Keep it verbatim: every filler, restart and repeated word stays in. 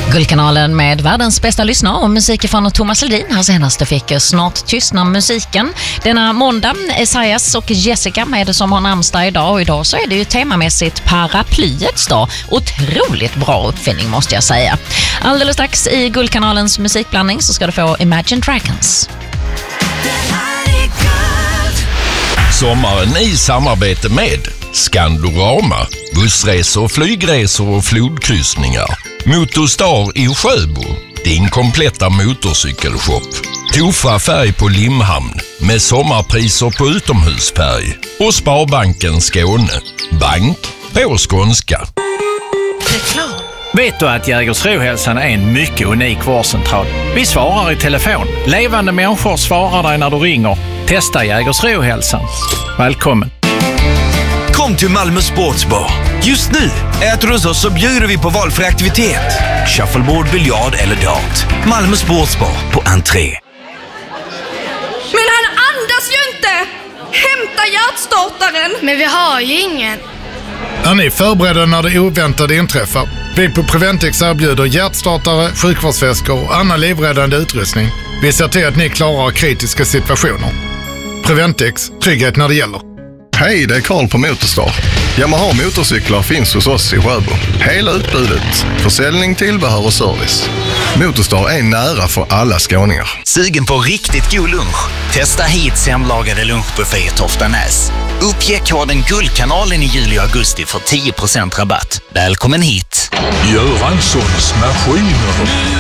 Guldkanalen med världens bästa lyssnare och musik från Thomas Ledin. Här senast fick Snart tystnar musiken. Denna måndag, Esaias och Jessica med som har namnsdag idag. Och idag så är det ju temamässigt paraplyets dag. Otroligt bra uppfinning måste jag säga. Alldeles strax i Guldkanalens musikblandning så ska du få Imagine Dragons. Sommaren i samarbete med Skandorama, bussresor, flygresor och flodkryssningar. Motorstar i Sjöbo, din kompletta motorcykelshop. Tofa färg på Limhamn med sommarpriser på utomhusfärg. Och Sparbanken Skåne, bank på skånska. Reklam. Vet du att Jägersrohälsan är en mycket unik vårdcentral? Vi svarar i telefon. Levande människor svarar dig när du ringer. Testa Jägersrohälsan. Välkommen. Kom till Malmö Sportsbar. Just nu äter du hos oss så bjuder vi på valfri aktivitet. Shuffleboard, biljard eller dart. Malmö Sportsbar på entré. Men han andas ju inte! Hämta hjärtstartaren! Men vi har ju ingen. Är ni förberedda när det oväntade inträffar? Vi på Preventix erbjuder hjärtstartare, sjukvårdsväskor och annan livräddande utrustning. Vi ser till att ni klarar kritiska situationer. Preventix, trygghet när det gäller. Hej, det är Karl på Motorstar. Yamaha motorcyklar finns hos oss i Sjöbo. Hela utbudet, försäljning, tillbehör och service. Motorstar är nära för alla skåningar. Sugen på riktigt god lunch? Testa hit hemlagade lunchbuffé i Toftanäs. Uppge koden Guldkanalen i juli och augusti för tio procent rabatt. Välkommen hit! Göranssons maskiner.